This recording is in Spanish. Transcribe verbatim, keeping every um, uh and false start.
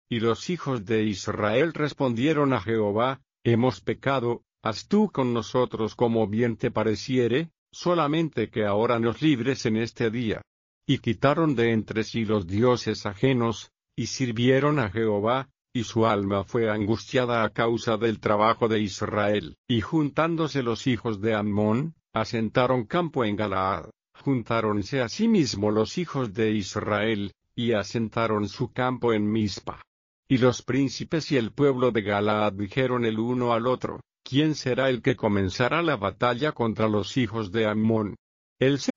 Y los hijos de Israel respondieron a Jehová: Hemos pecado, haz tú con nosotros como bien te pareciere, solamente que ahora nos libres en este día. Y quitaron de entre sí los dioses ajenos, y sirvieron a Jehová, y su alma fue angustiada a causa del trabajo de Israel. Y juntándose los hijos de Ammón, asentaron campo en Galaad. Juntáronse asimismo los hijos de Israel, y asentaron su campo en Mizpa. Y los príncipes y el pueblo de Galaad dijeron el uno al otro: ¿Quién será el que comenzará la batalla contra los hijos de Ammón? El